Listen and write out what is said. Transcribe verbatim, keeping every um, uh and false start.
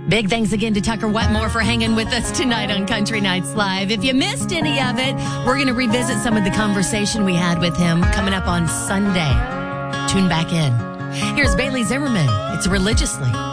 Big thanks again to Tucker Wetmore for hanging with us tonight on Country Nights Live. If you missed any of it, we're going to revisit some of the conversation we had with him coming up on Sunday. Tune back in. Here's Bailey Zimmerman. It's Religiously.